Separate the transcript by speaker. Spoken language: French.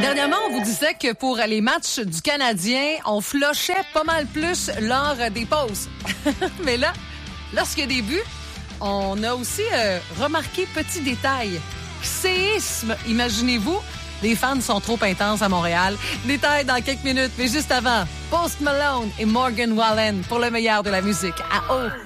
Speaker 1: Dernièrement, on vous disait que pour les matchs du Canadien, on flochait pas mal plus lors des pauses. Mais là, lorsqu'il y a des buts, on a aussi remarqué petit détail. Séisme, imaginez-vous. Les fans sont trop intenses à Montréal. Détail dans quelques minutes, mais juste avant, Post Malone et Morgan Wallen pour le meilleur de la musique à O.